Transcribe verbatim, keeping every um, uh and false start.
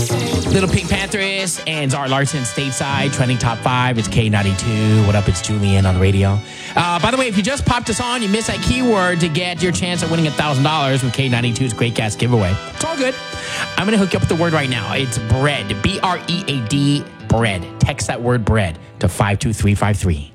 Little Pink Panthers and Zara Larson stateside, trending top five. It's K ninety-two. What up? It's Julian on the radio. Uh, by the way, if you just popped us on, you missed that keyword to get your chance at winning one thousand dollars with K ninety-two's Great Gas giveaway. It's all good. I'm going to hook you up with the word right now. It's bread. B R E A D, bread. Text that word bread to five two three five three.